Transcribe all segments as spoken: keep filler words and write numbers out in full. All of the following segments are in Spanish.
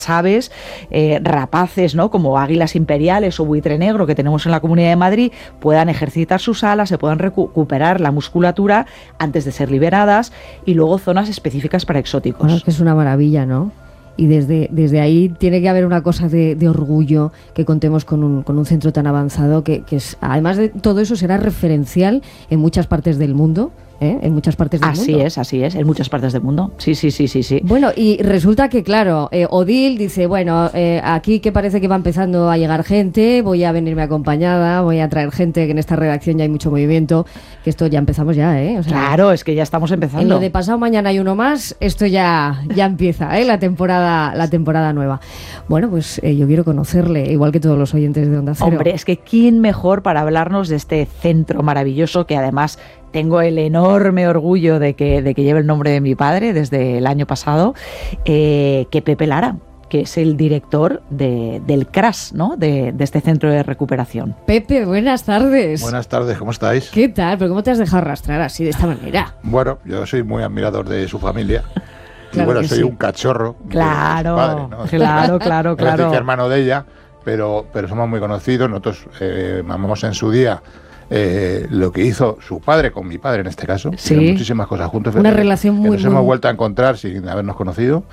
aves eh, rapaces, ¿no?, como águilas imperiales o buitre negro que tenemos en la Comunidad de Madrid, puedan ejercitar sus alas, se puedan recuperar la musculatura antes de ser liberadas, y luego zonas específicas para exóticos. Bueno, es que es una maravilla, ¿no? Y desde, desde ahí tiene que haber una cosa de, de orgullo que contemos con un, con un centro tan avanzado que, que es, además de todo eso, será referencial en muchas partes del mundo. ¿Eh? En muchas partes del así mundo. Así es, así es, en muchas partes del mundo. Sí, sí, sí, sí, sí. Bueno, y resulta que, claro, eh, Odil dice, bueno, eh, aquí que parece que va empezando a llegar gente, voy a venirme acompañada, voy a traer gente, que en esta redacción ya hay mucho movimiento, que esto ya empezamos ya, ¿eh? O sea, claro, es que ya estamos empezando. En lo de pasado mañana hay uno más, esto ya, ya empieza, ¿eh? La temporada, la temporada nueva. Bueno, pues eh, yo quiero conocerle, igual que todos los oyentes de Onda Cero. Hombre, es que quién mejor para hablarnos de este centro maravilloso, que además tengo el enorme orgullo de que, de que lleve el nombre de mi padre desde el año pasado, eh, que Pepe Lara, que es el director de, del C R A S, ¿no?, de, de este centro de recuperación. Pepe, buenas tardes. Buenas tardes, ¿cómo estáis? ¿Qué tal? ¿Pero cómo te has dejado arrastrar así, de esta manera? Bueno, yo soy muy admirador de su familia. Claro, y bueno, soy sí. un cachorro. Claro, de su padre, ¿no? claro, claro, claro. Soy hermano de ella, pero, pero somos muy conocidos. Nosotros eh, mamamos en su día Eh, lo que hizo su padre con mi padre en este caso. Sí. Muchísimas cosas juntos. Una relación muy, que nos muy... hemos vuelto a encontrar sin habernos conocido.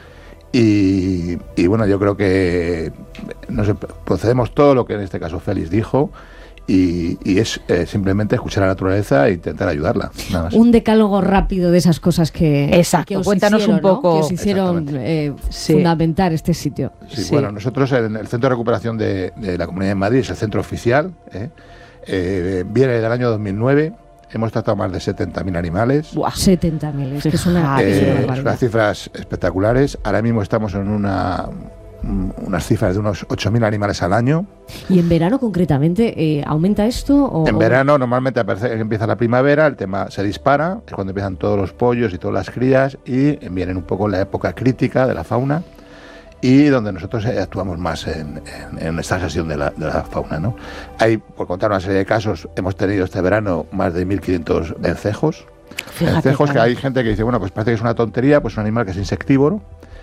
Y, y bueno, yo creo que nos procedemos todo lo que en este caso Félix dijo. Y, y es eh, simplemente escuchar a la naturaleza e intentar ayudarla, nada más. Un decálogo rápido de esas cosas que, Exacto, que os cuéntanos hicieron, un poco. ¿no?, que os hicieron eh, sí. fundamentar este sitio. Sí, sí. Bueno, nosotros en el Centro de Recuperación de, de la Comunidad de Madrid, es el centro oficial, ¿eh? Eh, viene del año dos mil nueve, hemos tratado más de setenta mil animales. Buah. setenta mil, es que es una, Eh, es una son barbaridad. unas cifras espectaculares. Ahora mismo estamos en una unas cifras de unos ocho mil animales al año. ¿Y en verano concretamente eh, aumenta esto? O, En o... verano normalmente aparece, empieza la primavera, el tema se dispara, es cuando empiezan todos los pollos y todas las crías, y vienen un poco la época crítica de la fauna, y donde nosotros actuamos más en, en, en esta gestión de la, de la fauna, ¿no? Hay, por contar una serie de casos, hemos tenido este verano más de mil quinientos vencejos. Fíjate, vencejos, claro. que hay gente que dice, bueno, pues parece que es una tontería, pues es un animal que es insectívoro,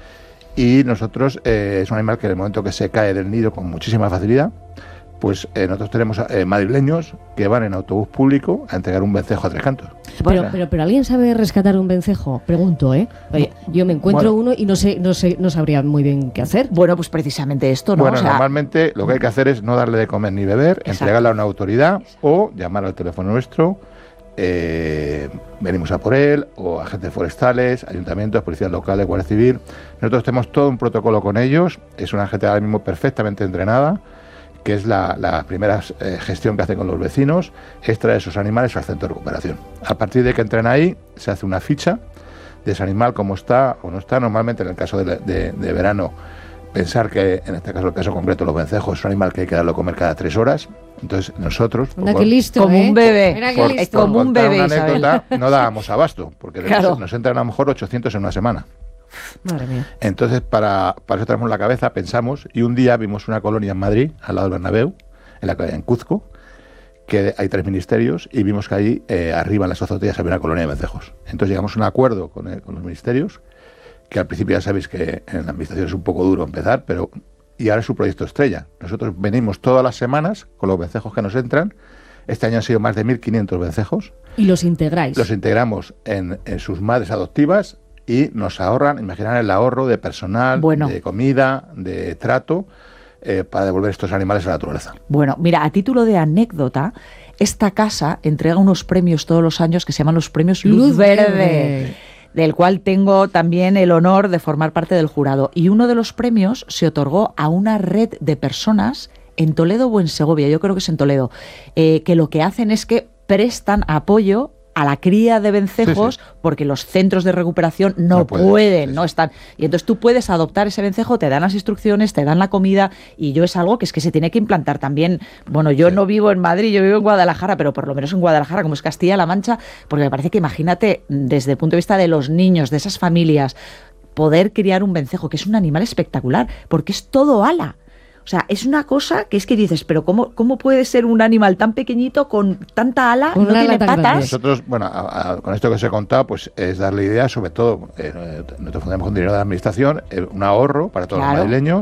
y nosotros, eh, es un animal que en el momento que se cae del nido con muchísima facilidad, pues eh, nosotros tenemos eh, madrileños que van en autobús público a entregar un vencejo a Tres Cantos. Pero, pero, pero ¿alguien sabe rescatar un vencejo? Pregunto, ¿eh? Oye, yo me encuentro Bueno. uno y no sé, no sé, no sabría muy bien qué hacer. Bueno, pues precisamente esto, ¿no? Bueno, O sea, normalmente lo que hay que hacer es no darle de comer ni beber, Exacto. entregarle a una autoridad o llamar al teléfono nuestro, eh, venimos a por él, o agentes forestales, ayuntamientos, policías locales, Guardia Civil. Nosotros tenemos todo un protocolo con ellos, es una gente ahora mismo perfectamente entrenada, que es la, la primera eh, gestión que hace con los vecinos, es traer esos animales al centro de recuperación. A partir de que entren ahí, se hace una ficha de ese animal, cómo está o no está. Normalmente, en el caso de, de, de verano, pensar que, en este caso, el caso concreto, los vencejos, es un animal que hay que darlo a comer cada tres horas. Entonces, nosotros... Anda, por, qué listo, como ¿eh? un bebé. Mira qué por, listo. como por un contar bebé, una Isabel. anécdota, no dábamos abasto, porque Claro. nos, nos entran a lo mejor ochocientos en una semana. Madre mía. Entonces, para, para eso tenemos la cabeza, pensamos, y un día vimos una colonia en Madrid, al lado del Bernabéu, en la calle en Cuzco, que hay tres ministerios, y vimos que ahí eh, arriba en las azoteas había una colonia de vencejos. Entonces llegamos a un acuerdo con, el, con los ministerios, que al principio ya sabéis que en la administración es un poco duro empezar, pero y ahora es su proyecto estrella. Nosotros venimos todas las semanas con los vencejos que nos entran. Este año han sido más de mil quinientos vencejos. Y los integráis. Los integramos en, en sus madres adoptivas y nos ahorran, imaginar el ahorro de personal, Bueno. de comida, de trato, eh, para devolver estos animales a la naturaleza. Bueno, mira, a título de anécdota, esta casa entrega unos premios todos los años que se llaman los premios Luz, Luz Verde, Verde. del cual tengo también el honor de formar parte del jurado. Y uno de los premios se otorgó a una red de personas en Toledo o en Segovia, yo creo que es en Toledo, eh, que lo que hacen es que prestan apoyo a la cría de vencejos, sí, sí. porque los centros de recuperación no, no pueden, pueden sí, no sí. están. Y entonces tú puedes adoptar ese vencejo, te dan las instrucciones, te dan la comida, y yo es algo que es que se tiene que implantar también. Bueno, yo sí. no vivo en Madrid, yo vivo en Guadalajara, pero por lo menos en Guadalajara, como es Castilla-La Mancha, porque me parece que imagínate, desde el punto de vista de los niños, de esas familias, poder criar un vencejo, que es un animal espectacular, porque es todo ala. O sea, es una cosa que es que dices, pero ¿cómo, cómo puede ser un animal tan pequeñito con tanta ala, un no ala tiene patas? grande. Nosotros, bueno, a, a, con esto que os he contado, pues es darle idea, sobre todo, eh, nosotros fundamos con dinero de la administración, eh, un ahorro para todos claro. los madrileños,